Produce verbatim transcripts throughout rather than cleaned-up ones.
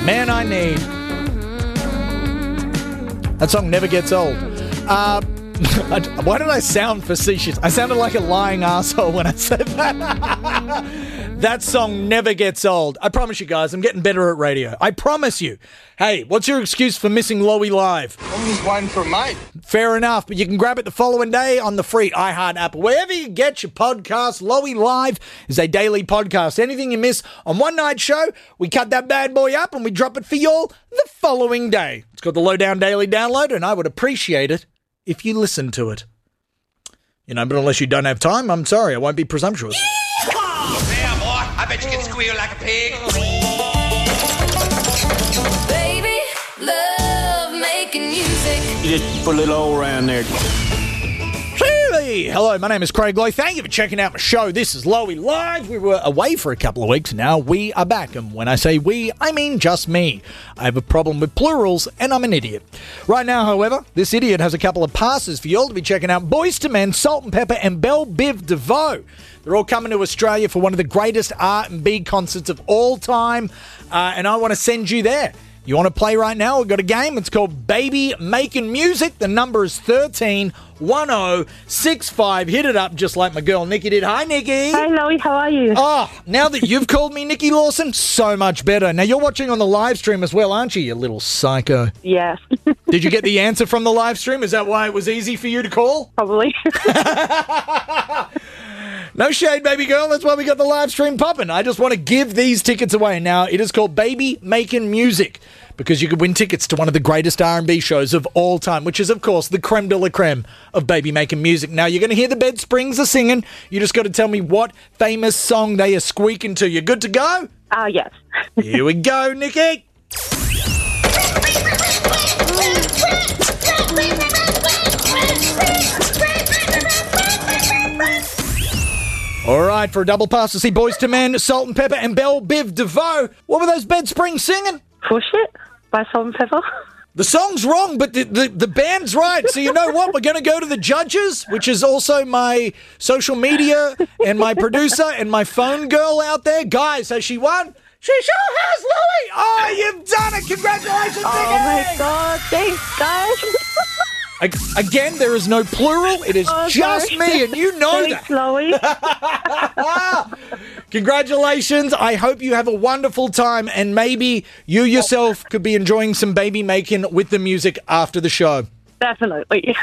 Man I Need. That song never gets old. Uh, why did I sound facetious? I sounded like a lying asshole when I said that. That song never gets old. I promise you guys, I'm getting better at radio. I promise you. Hey, what's your excuse for missing Lowy Live? I'm just waiting for a mate. Fair enough, but you can grab it the following day on the free iHeart app. Wherever you get your podcast, Lowy Live is a daily podcast. Anything you miss on one night show, we cut that bad boy up and we drop it for y'all the following day. It's called the Lowdown Daily Download, and I would appreciate it if you listen to it. You know, but unless you don't have time, I'm sorry, I won't be presumptuous. Yeah, boy, I bet you can squeal like a pig. Baby, love making music. You just put a little hole around there. Hey, hello, my name is Craig Lowe. Thank you for checking out my show. This is Lowy Live. We were away for a couple of weeks. Now we are back. And when I say we, I mean just me. I have a problem with plurals and I'm an idiot. Right now, however, this idiot has a couple of passes for you all to be checking out. Boyz two Men, Salt and Pepper and Belle Biv DeVoe. They're all coming to Australia for one of the greatest R and B concerts of all time. Uh, and I want to send you there. You want to play right now? We've got a game. It's called Baby Making Music. The number is thirteen one oh six five. Hit it up just like my girl Nikki did. Hi, Nikki. Hi, Lowy. How are you? Oh, now that you've called me Nikki Lawson, so much better. Now, you're watching on the live stream as well, aren't you, you little psycho? Yes. Did you get the answer from the live stream? Is that why it was easy for you to call? Probably. No shade, baby girl. That's why we got the live stream popping. I just want to give these tickets away. Now, it is called Baby Making Music because you could win tickets to one of the greatest R and B shows of all time, which is, of course, the creme de la creme of Baby Making Music. Now, you're going to hear the Bed Springs are singing. You just got to tell me what famous song they are squeaking to. You good to go? Ah, uh, yes. Here we go, Nikki. All right, for a double pass to see Boyz two Men, Salt and Pepper and Belle Biv DeVoe. What were those Bed Springs singing? Push It by Salt and Pepper. The song's wrong, but the, the, the band's right. So you know what? We're going to go to the judges, which is also my social media and my producer and my phone girl out there. Guys, has she won? She sure has, Louie! Oh, you've done it! Congratulations, Oh, Nikki! my God. Thanks, guys. Again, there is no plural. It is Oh, just sorry. me, and you know Thanks, that. Lowy. Congratulations. I hope you have a wonderful time, and maybe you yourself could be enjoying some baby making with the music after the show. Definitely.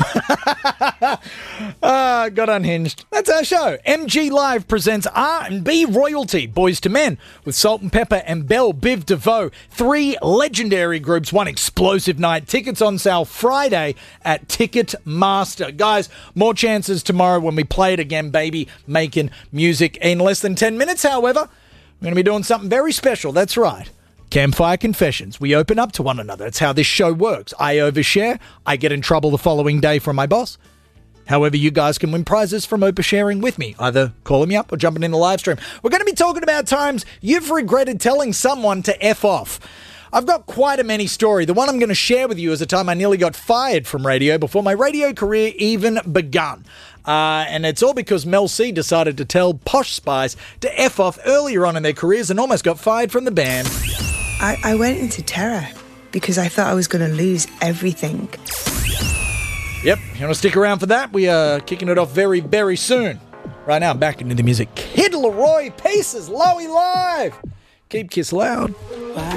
Ah, got unhinged. That's our show. M G Live presents R and B royalty, Boyz two Men, with Salt and Pepper and Belle Biv DeVoe. Three legendary groups, one explosive night. Tickets on sale Friday at Ticketmaster. Guys, more chances tomorrow when we play it again, Baby Making Music. In less than ten minutes, however, we're going to be doing something very special. That's right. Campfire Confessions. We open up to one another. It's how this show works. I overshare. I get in trouble the following day from my boss. However, you guys can win prizes from oversharing with me, either calling me up or jumping in the live stream. We're going to be talking about times you've regretted telling someone to F off. I've got quite a many story. The one I'm going to share with you is the time I nearly got fired from radio before my radio career even begun. Uh, and it's all because Mel C decided to tell Posh Spice to F off earlier on in their careers and almost got fired from the band. I, I went into terror because I thought I was going to lose everything. Yep, you want to stick around for that? We are kicking it off very, very soon. Right now, back into the music. Kid Laroi Pieces, Lowy Live. Keep Kiss loud.